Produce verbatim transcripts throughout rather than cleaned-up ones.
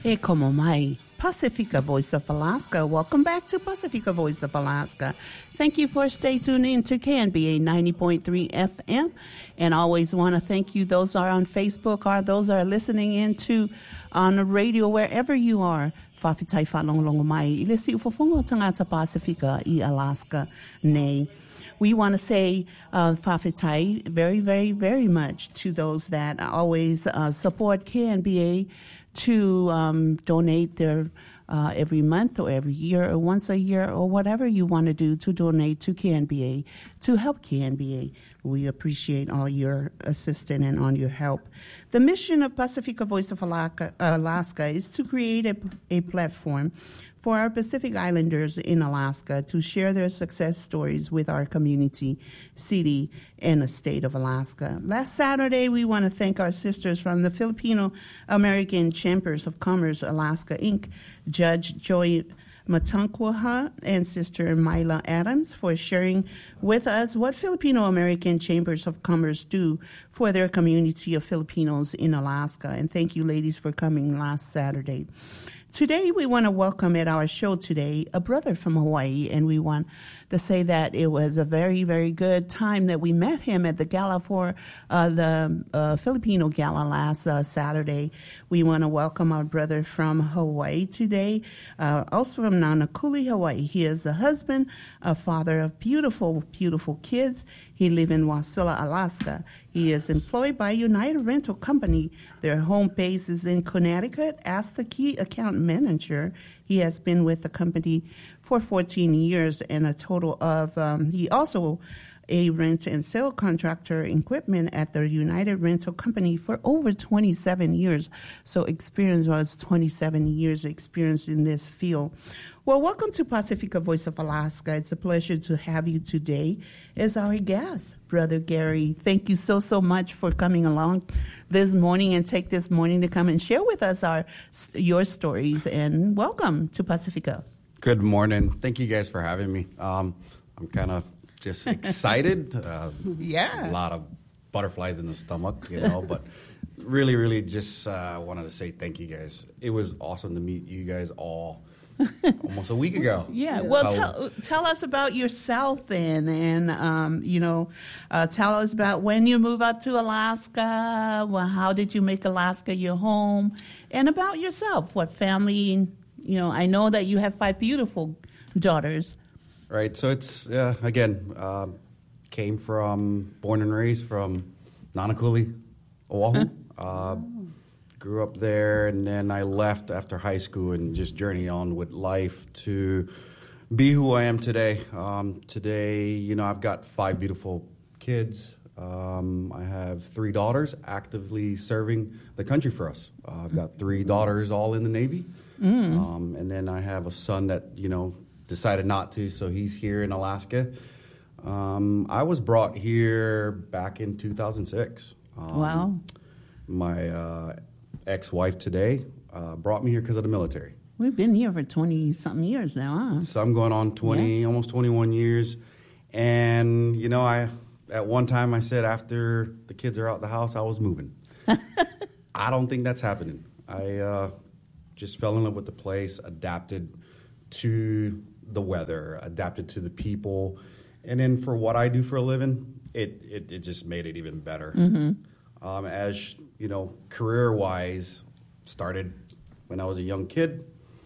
E como mai, Pacifica Voice of Alaska. Welcome back to Pacifica Voice of Alaska. Thank you for stay tuned in to K N B A ninety point three F M. And always want to thank you, those are on Facebook or those are listening into on the radio, wherever you are. Fafitai falong mai, ilesi ufofongo tangata Pacifica i Alaska nei. We want to say uh, Fafitai very, very, very much to those that always uh, support K N B A to um, donate their uh, every month or every year or once a year or whatever you want to do to donate to K N B A to help K N B A. We appreciate all your assistance and all your help. The mission of Pacifica Voice of Alaska, Alaska is to create a, a platform for our Pacific Islanders in Alaska to share their success stories with our community, city, and the state of Alaska. Last Saturday, we want to thank our sisters from the Filipino American Chambers of Commerce, Alaska, Incorporated, Judge Joy Matankwaha and Sister Myla Adams for sharing with us what Filipino American Chambers of Commerce do for their community of Filipinos in Alaska. And thank you, ladies, for coming last Saturday. Today, we want to welcome at our show today a brother from Hawaii, and we want to say that it was a very, very good time that we met him at the gala for uh, the uh, Filipino gala last uh, Saturday. We want to welcome our brother from Hawaii today, uh, also from Nanakuli, Hawaii. He is a husband, a father of beautiful, beautiful kids. He lives in Wasilla, Alaska. He is employed by United Rental Company. Their home base is in Connecticut. As the key account manager, he has been with the company for fourteen years and a total of, um, he also a rent and sale contractor equipment at the United Rental Company for over twenty-seven years. So experience was twenty-seven years experience in this field. Well, welcome to Pacifica Voice of Alaska. It's a pleasure to have you today as our guest, Brother Gary. Thank you so, so much for coming along this morning and take this morning to come and share with us our your stories. And welcome to Pacifica. Good morning. Thank you guys for having me. Um, I'm kind of just excited. Uh, yeah. A lot of butterflies in the stomach, you know, but really, really just uh, wanted to say thank you guys. It was awesome to meet you guys all. Almost a week ago. Yeah. Well, uh, tell, tell us about yourself then, and um, you know, uh, tell us about when you moved up to Alaska. Well, how did you make Alaska your home, and about yourself? What family? You know, I know that you have five beautiful daughters. Right. So it's uh, again uh, came from born and raised from Nanakuli, Oahu. Uh, Grew up there, and then I left after high school and just journey on with life to be who I am today. Um, today, you know, I've got five beautiful kids. Um, I have three daughters actively serving the country for us. Uh, I've got three daughters all in the Navy. Mm. Um, and then I have a son that, you know, decided not to, so he's here in Alaska. Um, I was brought here back in two thousand six. Um, wow. My uh, ex-wife today uh, brought me here because of the military. We've been here for twenty-something years now, huh? So I'm going on twenty, yeah. almost twenty-one years. And, you know, I at one time I said after the kids are out the house, I was moving. I don't think that's happening. I uh, just fell in love with the place, adapted to the weather, adapted to the people. And then for what I do for a living, it, it, it just made it even better. Mm-hmm. Um, as, you know, career-wise, started when I was a young kid.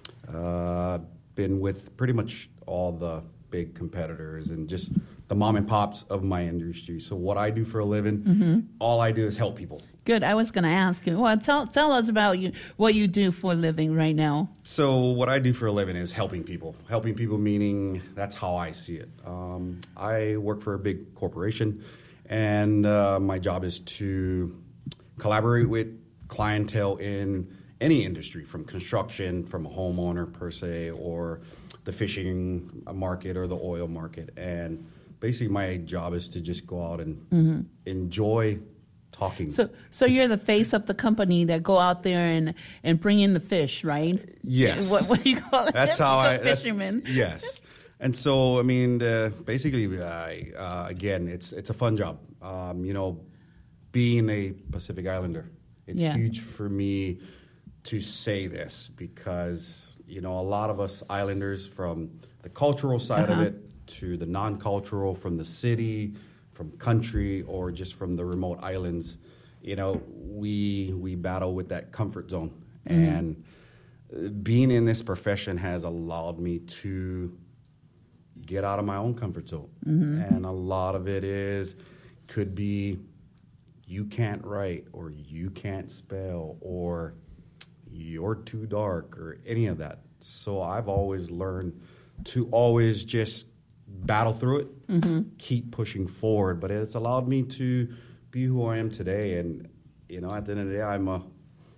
Uh, been with pretty much all the big competitors and just the mom and pops of my industry. So what I do for a living, mm-hmm. all I do is help people. Good. I was going to ask you. Well, tell tell us about you what you do for a living right now. So what I do for a living is helping people. Helping people meaning that's how I see it. Um, I work for a big corporation. And uh, my job is to collaborate with clientele in any industry, from construction, from a homeowner per se, or the fishing market or the oil market. And basically my job is to just go out and mm-hmm. enjoy talking. So so you're the face of the company that go out there and, and bring in the fish, right? Yes. What, what do you call it? That's how I... Fisherman. Yes. And so, I mean, uh, basically, uh, uh, again, it's it's a fun job. Um, you know, being a Pacific Islander, it's yeah. huge for me to say this because, you know, a lot of us islanders, from the cultural side Uh-huh. of it to the non-cultural, from the city, from country, or just from the remote islands, you know, we we battle with that comfort zone. Mm-hmm. And being in this profession has allowed me to get out of my own comfort zone. Mm-hmm. And a lot of it is, could be, you can't write, or you can't spell, or you're too dark, or any of that. So I've always learned to always just battle through it, mm-hmm. keep pushing forward. But it's allowed me to be who I am today. And, you know, at the end of the day, I'm a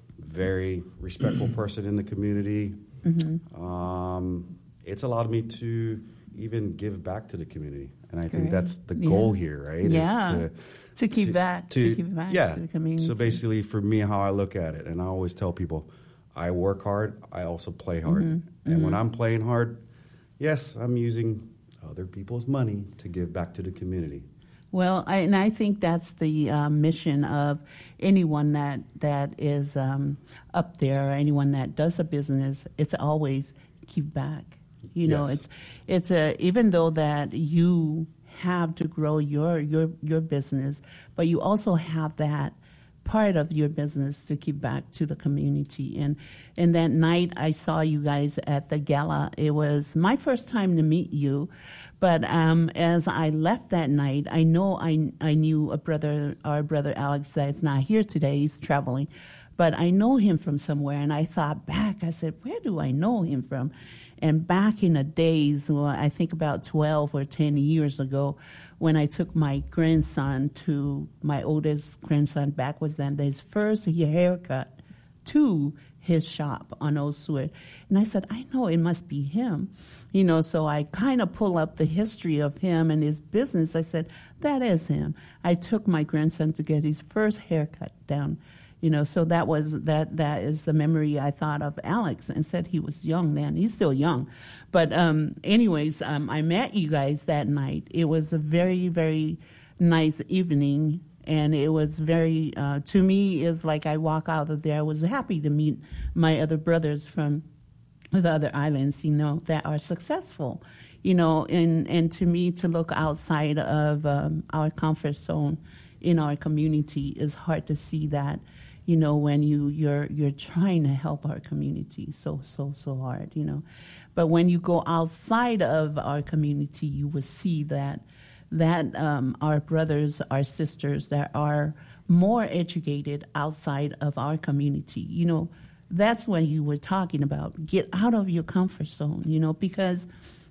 very respectful person in the community. Mm-hmm. Um, it's allowed me to even give back to the community. And I think Great. that's the Yeah. goal here, right? Yeah. Is to, to keep to, back, to, to give back yeah. to the community. So basically, for me, how I look at it, and I always tell people, I work hard, I also play hard. Mm-hmm. And mm-hmm. when I'm playing hard, yes, I'm using other people's money to give back to the community. Well, I, and I think that's the uh, mission of anyone that that is um, up there, or anyone that does a business. It's always give back. You know, yes. it's it's a even though that you have to grow your your your business, but you also have that part of your business to give back to the community. And and that night I saw you guys at the gala. It was my first time to meet you. But um, as I left that night, I know I I knew a brother, our brother Alex, that's not here today. He's traveling. But I know him from somewhere. And I thought back, I said, where do I know him from? And back in the days, well, I think about twelve or ten years ago, when I took my grandson to, my oldest grandson back was then his first haircut to his shop on Old Seward. And I said, I know it must be him. You know, so I kind of pull up the history of him and his business. I said, that is him. I took my grandson to get his first haircut down. You know, so that was that. That is the memory I thought of Alex, and said he was young then. He's still young, but um, anyways, um, I met you guys that night. It was a very, very nice evening, and it was very uh, to me is like I walk out of there. I was happy to meet my other brothers from the other islands, you know, that are successful. You know, and and to me, to look outside of um, our comfort zone in our community is hard to see that. You know, when you, you're you're trying to help our community so, so, so hard, you know. But when you go outside of our community, you will see that that um, our brothers, our sisters that are more educated outside of our community, you know, that's when you were talking about get out of your comfort zone, you know, because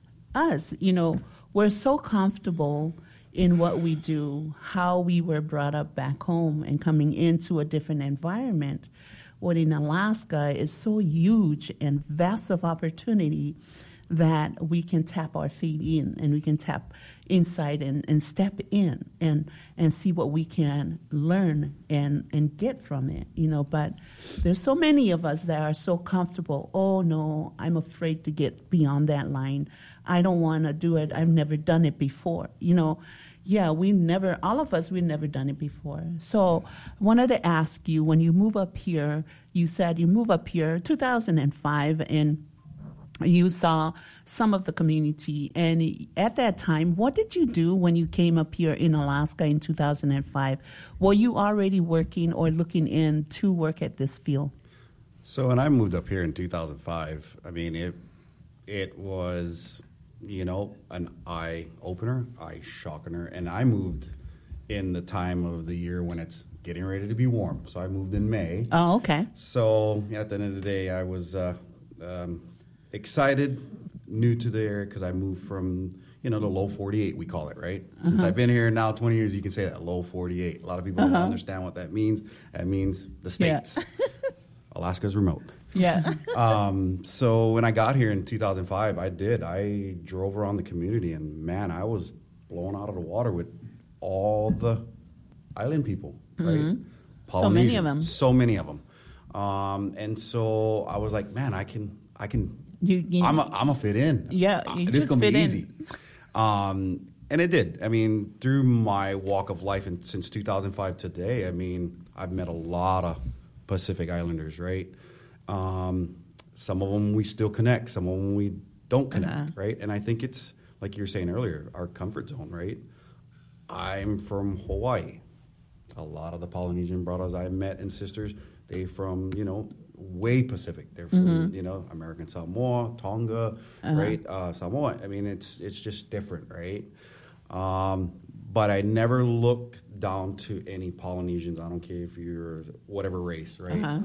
us, you know, we're so comfortable in what we do, how we were brought up back home and coming into a different environment. What in Alaska is so huge and vast of opportunity that we can tap our feet in and we can tap inside and, and step in and, and see what we can learn and, and get from it, you know. But there's so many of us that are so comfortable. Oh, no, I'm afraid to get beyond that line. I don't want to do it. I've never done it before, you know. Yeah, we never, all of us, we've never done it before. So I wanted to ask you, when you move up here, you said you move up here two thousand five, and you saw some of the community. And at that time, what did you do when you came up here in Alaska in two thousand five? Were you already working or looking in to work at this field? So when I moved up here in two thousand five, I mean, it it was, you know, an eye-opener, eye-shockener. And I moved in the time of the year when it's getting ready to be warm. So I moved in May. Oh, okay. So yeah, at the end of the day, I was uh, um, excited, new to the area, because I moved from, you know, the low forty-eight, we call it, right? Uh-huh. Since I've been here now twenty years, you can say that, low forty-eight. A lot of people uh-huh. don't understand what that means. That means the States. Yeah. Alaska's remote. Yeah. um, so when I got here in two thousand five, I did. I drove around the community, and, man, I was blown out of the water with all the island people, right? Mm-hmm. So many of them. So many of them. Um, and so I was like, man, I can, I can, you, you, I'm a, I'm a fit in. Yeah. Uh, this is going to be easy. Um, and it did. I mean, through my walk of life and since two thousand five today, I mean, I've met a lot of Pacific Islanders, right? Um, some of them we still connect. Some of them we don't connect, Uh-huh. right? And I think it's, like you were saying earlier, our comfort zone, right? I'm from Hawaii. A lot of the Polynesian brothers I met and sisters, they from, you know, way Pacific. They're from, mm-hmm. you know, American Samoa, Tonga, uh-huh. right? Uh, Samoa. I mean, it's it's just different, right? Um, but I never look down to any Polynesians. I don't care if you're whatever race, right? Uh-huh.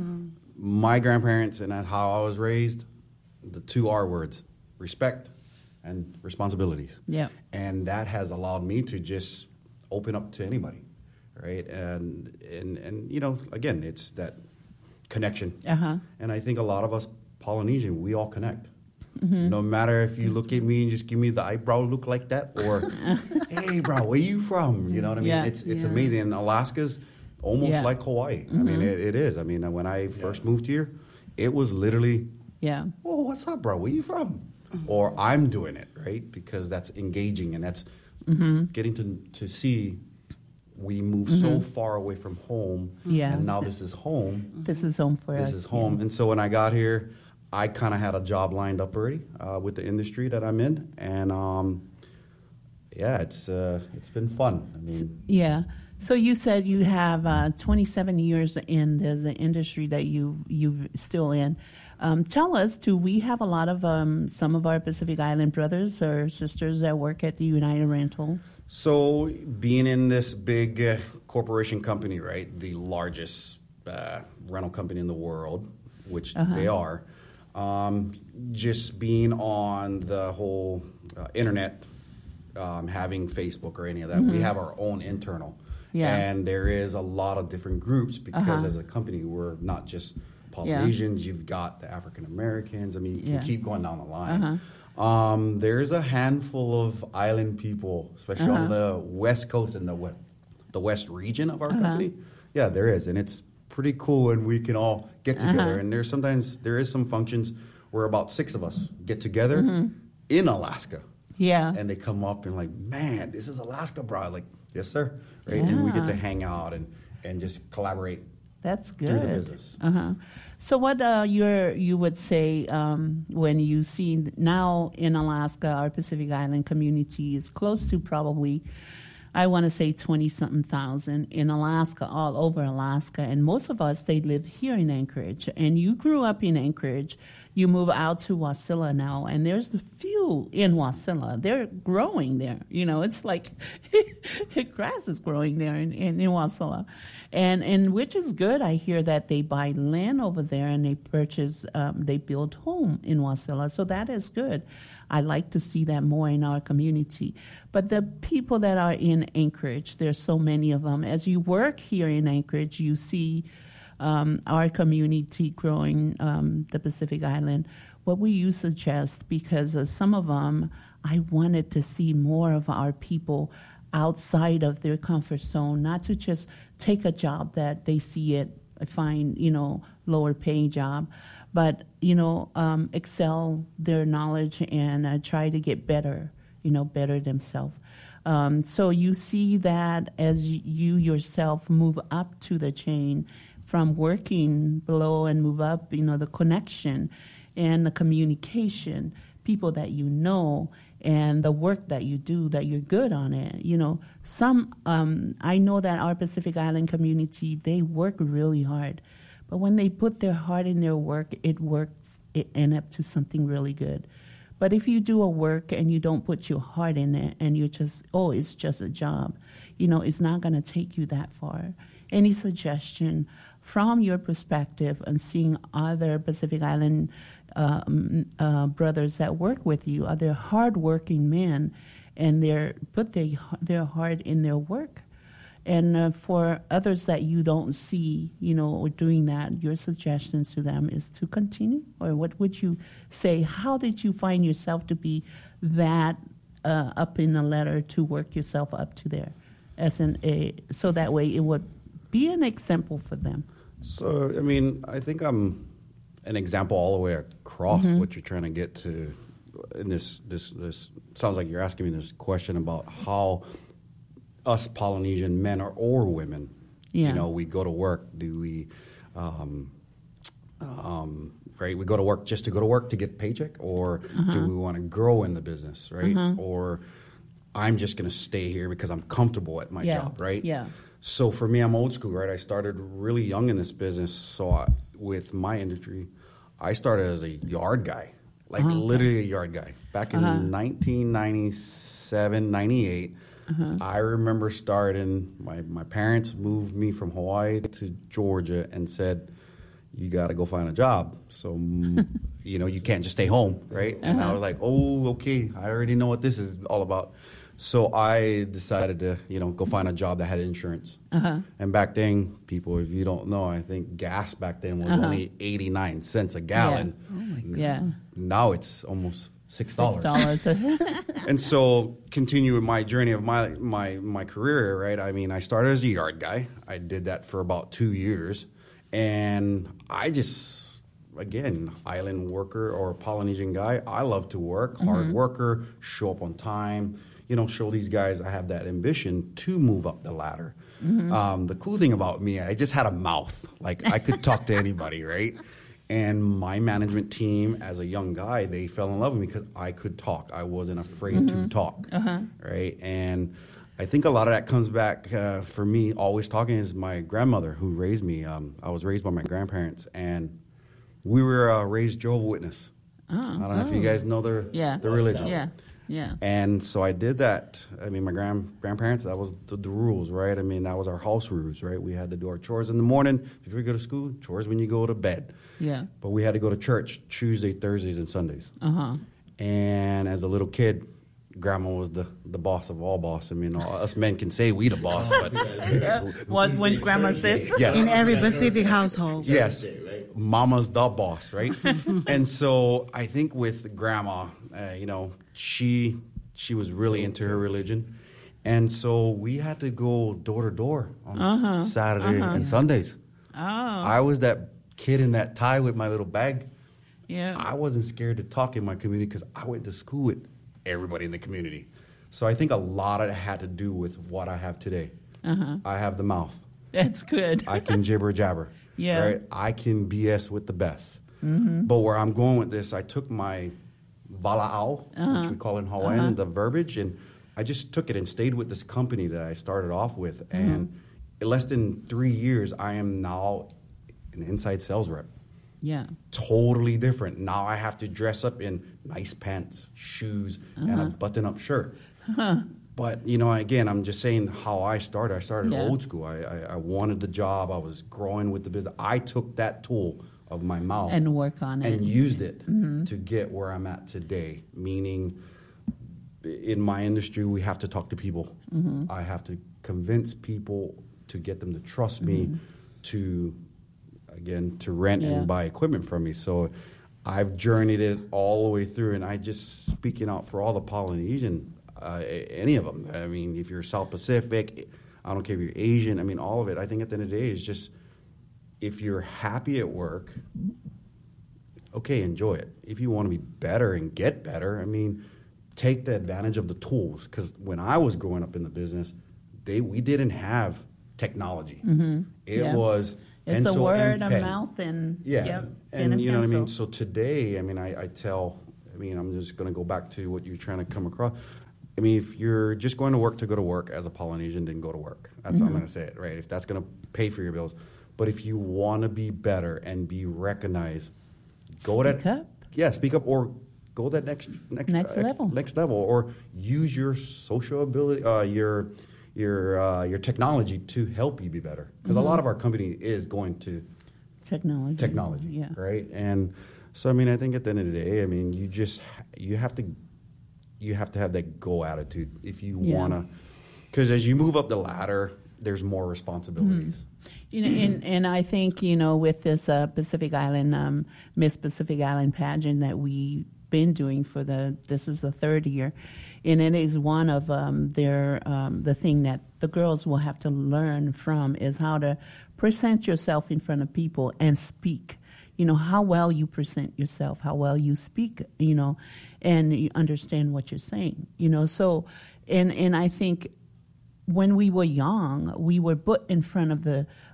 My grandparents and how I was raised, the two R words, respect and responsibilities. Yeah. And that has allowed me to just open up to anybody, right? And, and, and you know, again, it's that connection. Uh-huh. And I think a lot of us Polynesian, we all connect. Mm-hmm. No matter if you look at me and just give me the eyebrow look like that, or, hey, bro, where you from? You know what I mean? Yeah. It's it's yeah. amazing. And Alaska's almost yeah. like Hawaii. Mm-hmm. I mean, it, it is. I mean, when I first yeah. moved here, it was literally, yeah. oh, what's up, bro? Where you from? Mm-hmm. Or I'm doing it, right? Because that's engaging and that's mm-hmm. getting to to see we move mm-hmm. so far away from home. Yeah. And now this is home. This is home for this us. This is home. Yeah. And so when I got here, I kind of had a job lined up already uh, with the industry that I'm in. And, um, yeah, it's uh, it's been fun. I mean, yeah. So you said you have uh, twenty-seven years in the industry that you you've still in. Um, tell us, do we have a lot of um, some of our Pacific Island brothers or sisters that work at the United Rentals? So being in this big uh, corporation company, right, the largest uh, rental company in the world, which uh-huh. they are, um, just being on the whole uh, internet, um, having Facebook or any of that, mm-hmm. we have our own internal. Yeah. And there is a lot of different groups because uh-huh. as a company, we're not just Polynesians, yeah. you've got the African Americans. I mean, you can yeah. keep going down the line. Uh-huh. Um, there's a handful of island people, especially uh-huh. on the west coast and the west, the west region of our uh-huh. company. Yeah, there is, and it's pretty cool, and we can all get together. Uh-huh. And there's sometimes there is some functions where about six of us get together mm-hmm. in Alaska. Yeah, and they come up and like, man, this is Alaska, bro. Like, yes, sir. Right, yeah. And we get to hang out and and just collaborate. That's good. Through the business. Uh-huh. So what uh, you're, you would say um, when you see now in Alaska, our Pacific Island community is close to probably, I want to say twenty-something thousand in Alaska, all over Alaska. And most of us, they live here in Anchorage. And you grew up in Anchorage. You move out to Wasilla now, and there's a few in Wasilla. They're growing there. You know, it's like grass is growing there in, in, in Wasilla. And and which is good. I hear that they buy land over there and they purchase, um, they build home in Wasilla. So that is good. I like to see that more in our community. But the people that are in Anchorage, there's so many of them. As you work here in Anchorage, you see um, our community growing, um, the Pacific Island. What will you suggest? Because uh, some of them, I wanted to see more of our people outside of their comfort zone, not to just take a job that they see it, find, you know, lower paying job, but, you know, um, excel their knowledge and uh, try to get better, you know, better themselves. Um, so you see that as you yourself move up to the chain from working below and move up, you know, the connection and the communication, people that you know, and the work that you do, that you're good on it. You know, some, um, I know that our Pacific Island community, they work really hard. But when they put their heart in their work, it works, it ends up to something really good. But if you do a work and you don't put your heart in it and you're just, oh, it's just a job, you know, it's not going to take you that far. Any suggestion from your perspective and seeing other Pacific Island um, uh, brothers that work with you, other hardworking men, and they put their, their heart in their work? And uh, for others that you don't see, you know, doing that, your suggestions to them is to continue? Or what would you say? How did you find yourself to be that uh, up in the ladder to work yourself up to there? As an, a, so that way it would be an example for them. So, I mean, I think I'm an example all the way across mm-hmm. what you're trying to get to. In this, this, this sounds like you're asking me this question about how us Polynesian men or, or women, yeah. you know, we go to work. Do we, um, Um, right? We go to work just to go to work to get a paycheck, or uh-huh. do we want to grow in the business, right? Uh-huh. Or I'm just going to stay here because I'm comfortable at my yeah. job, right? Yeah. So for me, I'm old school, right? I started really young in this business. So I, with my industry, I started as a yard guy, like uh-huh. literally a yard guy. Back in uh-huh. nineteen ninety-seven, ninety-eight, uh-huh. I remember starting, my, my parents moved me from Hawaii to Georgia and said, you got to go find a job. So, you know, you can't just stay home, right? Uh-huh. And I was like, oh, okay, I already know what this is all about. So I decided to, you know, go find a job that had insurance. Uh-huh. And back then, people, if you don't know, I think gas back then was uh-huh. only eighty-nine cents a gallon. Yeah. Oh, my God. Yeah. Now it's almost six dollars. six dollars. And so continue with my journey of my, my, my career, right? I mean, I started as a yard guy. I did that for about two years. And I just, again, island worker or Polynesian guy, I love to work, mm-hmm. hard worker, show up on time, you know, show these guys I have that ambition to move up the ladder. Mm-hmm. Um, the cool thing about me, I just had a mouth. Like, I could talk to anybody, right? And my management team, as a young guy, they fell in love with me because I could talk. I wasn't afraid mm-hmm. to talk, uh-huh. right? And I think a lot of that comes back uh, for me. Always talking is my grandmother who raised me. Um, I was raised by my grandparents, and we were uh, raised Jehovah's Witness. Oh, I don't know oh. if you guys know their yeah. their religion. Yeah, yeah. And so I did that. I mean, my grand grandparents, that was the, the rules, right? I mean, that was our house rules, right? We had to do our chores in the morning before we go to school. Chores when you go to bed. Yeah. But we had to go to church Tuesday, Thursdays, and Sundays. Uh huh. And as a little kid, Grandma was the, the boss of all boss. I mean, all, us men can say we the boss, but yeah. What when Grandma says? Yes. In every Pacific household. Yes, Mama's the boss, right? And so I think with Grandma, uh, you know, she she was really into her religion, and so we had to go door to door on uh-huh. Saturday uh-huh. and Sundays. Oh, I was that kid in that tie with my little bag. Yeah, I wasn't scared to talk in my community because I went to school with everybody in the community. So I think a lot of it had to do with what I have today. Uh-huh. I have the mouth. That's good. I can jibber jabber. Yeah. Right? I can B S with the best. Mm-hmm. But where I'm going with this, I took my vala'au, uh-huh. which we call in Hawaiian, uh-huh. the verbiage, and I just took it and stayed with this company that I started off with. Mm-hmm. And in less than three years, I am now an inside sales rep. Yeah. Totally different. Now I have to dress up in nice pants, shoes, uh-huh. and a button-up shirt. Huh. But, you know, again, I'm just saying how I started. I started yeah. old school. I, I, I wanted the job. I was growing with the business. I took that tool of my mouth. And work on it. And used it mm-hmm. to get where I'm at today, meaning in my industry, we have to talk to people. Mm-hmm. I have to convince people to get them to trust me, mm-hmm. to... again, to rent yeah. and buy equipment from me. So I've journeyed it all the way through, and I just speaking out for all the Polynesian, uh, any of them. I mean, if you're South Pacific, I don't care if you're Asian, I mean, all of it. I think at the end of the day, it's just if you're happy at work, okay, enjoy it. If you want to be better and get better, I mean, take the advantage of the tools. Because when I was growing up in the business, they we didn't have technology. Mm-hmm. It yeah. was... It's pencil a word, and a mouth, and yeah, yep, and, and you know pencil. what I mean. So today, I mean, I, I tell, I mean, I'm just going to go back to what you're trying to come across. I mean, if you're just going to work to go to work as a Polynesian, then go to work. That's mm-hmm. how I'm going to say it, right? If that's going to pay for your bills, but if you want to be better and be recognized, go speak that up. Yeah, speak up or go that next next next uh, level, next level, or use your social ability, uh, your your uh, your technology to help you be better. Because mm-hmm. a lot of our company is going to technology, technology, yeah, right? And so, I mean, I think at the end of the day, I mean, you just you have to you have to have that go attitude if you yeah. want to. Because as you move up the ladder, there's more responsibilities. Mm-hmm. You know, and, and I think, you know, with this uh, Pacific Island, um, Miss Pacific Island pageant that we've been doing for the, this is the third year, and it is one of um, their, um, the thing that the girls will have to learn from is how to present yourself in front of people and speak. You know, how well you present yourself, how well you speak, you know, and you understand what you're saying, you know. So, and, and I think when we were young, we were put in front of the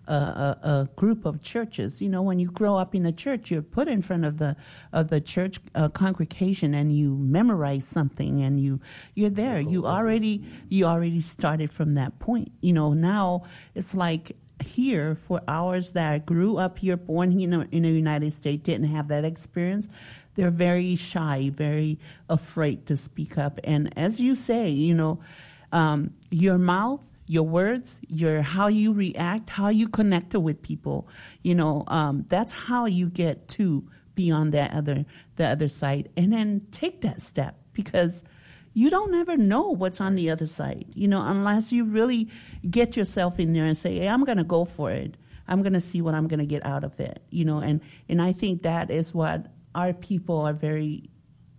a, a, a group of churches. You know, when you grow up in a church, you're put in front of the of the church uh, congregation, and you memorize something, and you you're there. You already you already started from that point. You know, now it's like here for ours that grew up here, born in the, in the United States, didn't have that experience. They're very shy, very afraid to speak up. And as you say, you know, um, your mouth, your words, your how you react, how you connect with people, you know, um, that's how you get to be on that other the other side, and then take that step, because you don't ever know what's on the other side, you know, unless you really get yourself in there and say, hey, I'm going to go for it. I'm going to see what I'm going to get out of it, you know, and, and I think that is what our people are very,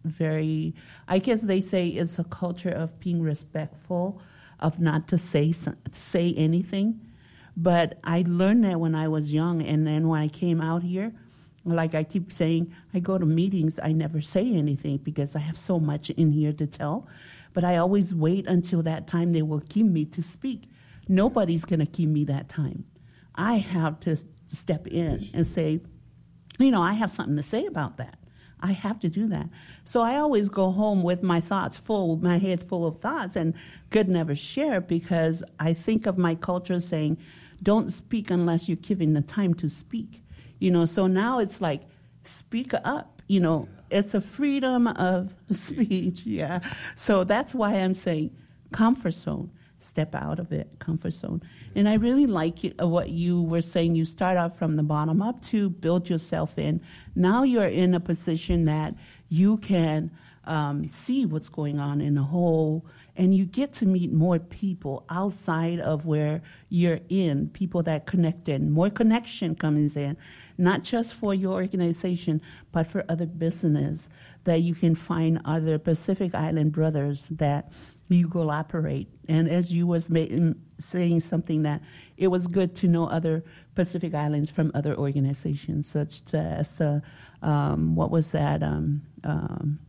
very, I guess they say it's a culture of being respectful, of not to say say anything. But I learned that when I was young, and then when I came out here, like I keep saying, I go to meetings, I never say anything because I have so much in here to tell. But I always wait until that time they will give me to speak. Nobody's going to give me that time. I have to step in and say, you know, I have something to say about that. I have to do that. So I always go home with my thoughts full, my head full of thoughts, and could never share, because I think of my culture saying, don't speak unless you're given the time to speak. You know, so now it's like, speak up. You know, it's a freedom of speech. Yeah. So that's why I'm saying comfort zone. Step out of it, comfort zone. And I really like it, uh, what you were saying. You start out from the bottom up to build yourself in. Now you're in a position that you can um, see what's going on in the whole, and you get to meet more people outside of where you're in, people that connect in. More connection comes in, not just for your organization, but for other business, that you can find other Pacific Island brothers that you collaborate. And as you was ma- saying something, that it was good to know other Pacific Islands from other organizations, such as the, um, what was that? Um, um,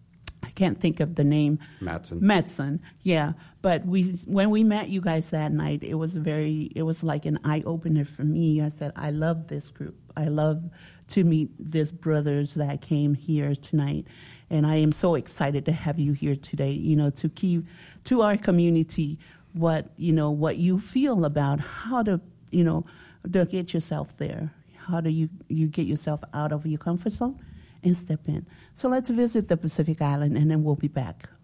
I can't think of the name. Matson. Matson, yeah. But we, when we met you guys that night, it was very, it was like an eye opener for me. I said, I love this group. I love to meet these brothers that came here tonight. And I am so excited to have you here today, you know, to keep to our community what, you know, what you feel about how to, you know, to get yourself there. How do you, you get yourself out of your comfort zone and step in? So let's visit the Pacific Island, and then we'll be back.